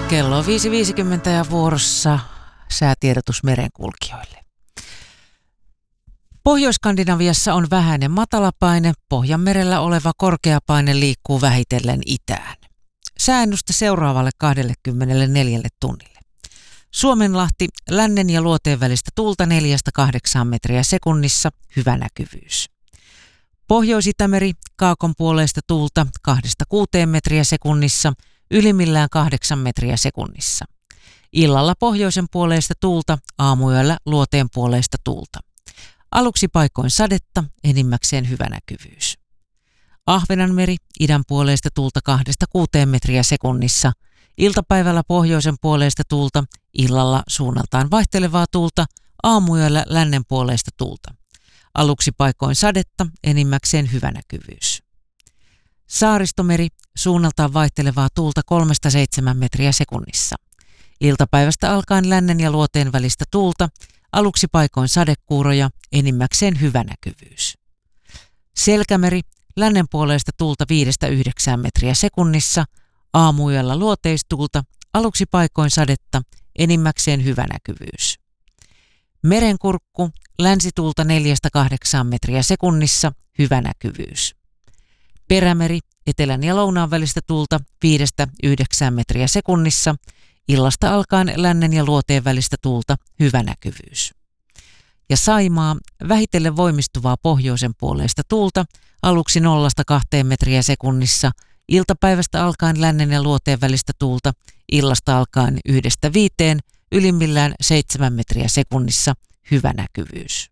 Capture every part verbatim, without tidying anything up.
Kello on viisi viisikymmentä ja vuorossa säätiedotus merenkulkijoille. Pohjois-Skandinaviassa on vähäinen matalapaine, Pohjanmerellä oleva korkeapaine liikkuu vähitellen itään. Sääennuste seuraavalle kaksikymmentäneljä tunnille. Suomenlahti, lännen ja luoteen välistä tuulta neljästä kahdeksaan metriä sekunnissa, hyvä näkyvyys. Pohjois-Itämeri, kaakon puoleista tuulta kahdesta kuuteen metriä sekunnissa, ylimmillään kahdeksan metriä sekunnissa. Illalla pohjoisen puoleista tuulta, aamuyöllä luoteen puoleista tuulta. Aluksi paikoin sadetta, enimmäkseen hyvä näkyvyys. Ahvenanmeri, idän puoleista tuulta kahdesta kuuteen metriä sekunnissa. Iltapäivällä pohjoisen puoleista tuulta, illalla suunnaltaan vaihtelevaa tuulta, aamuyöllä lännen puoleista tuulta. Aluksi paikoin sadetta, enimmäkseen hyvä näkyvyys. Saaristomeri, suunnaltaan vaihtelevaa tuulta kolmesta seitsemään metriä sekunnissa. Iltapäivästä alkaen lännen ja luoteen välistä tuulta, aluksi paikoin sadekuuroja, enimmäkseen hyvä näkyvyys. Selkämeri, lännen puoleista tuulta viidestä yhdeksään metriä sekunnissa, aamuyöllä luoteistuulta, aluksi paikoin sadetta, enimmäkseen hyvä näkyvyys. Merenkurkku, länsituulta neljästä kahdeksaan metriä sekunnissa, hyvä näkyvyys. Perämeri, etelän ja lounaan välistä tuulta viidestä yhdeksään metriä sekunnissa, illasta alkaen lännen ja luoteen välistä tuulta, hyvä näkyvyys. Ja Saimaa, vähitellen voimistuvaa pohjoisen puoleista tuulta, aluksi nollasta kahteen metriä sekunnissa, iltapäivästä alkaen lännen ja luoteen välistä tuulta, illasta alkaen yhdestä viiteen, ylimmillään seitsemän metriä sekunnissa, hyvä näkyvyys.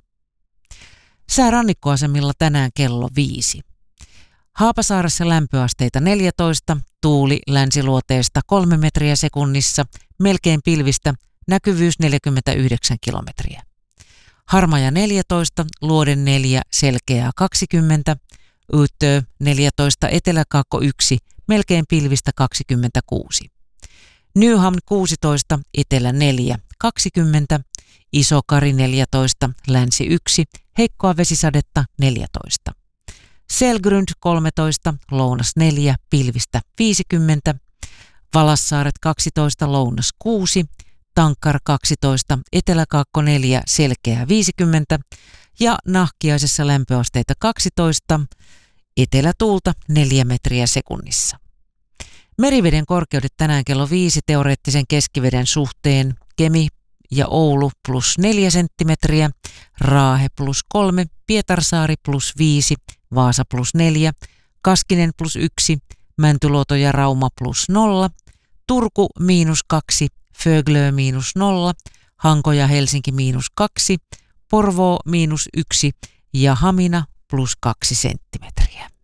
Sää rannikkoasemilla tänään kello viisi. Haapasaaressa lämpöasteita neljätoista, tuuli länsiluoteesta kolme metriä sekunnissa, melkein pilvistä, näkyvyys neljäkymmentäyhdeksän kilometriä. Harmaja neljätoista, Luoden neljä, selkeää kaksikymmentä, Utö neljätoista, Eteläkaakko yksi, melkein pilvistä kaksikymmentäkuusi. Nyhamn kuusitoista, Etelä neljä, kaksikymmentä, Iso-Kari neljätoista, Länsi yksi, heikkoa vesisadetta neljätoista. Selgrund kolmetoista, Lounas neljä, pilvistä viisikymmentä, Valassaaret kaksitoista, Lounas kuusi, Tankkar kaksitoista, Eteläkaakko neljä, selkeää viisikymmentä ja Nahkiaisessa lämpöasteita kaksitoista, etelätuulta neljä metriä sekunnissa. Meriveden korkeudet tänään kello viisi teoreettisen keskiveden suhteen: Kemi ja Oulu plus neljä senttimetriä, Raahe plus kolme, Pietarsaari plus viisi, Vaasa plus neljä, Kaskinen plus yksi, Mäntyluoto ja Rauma plus nolla, Turku miinus kaksi, Föglö miinus nolla, Hanko ja Helsinki miinus kaksi, Porvoo miinus yksi ja Hamina plus kaksi senttimetriä.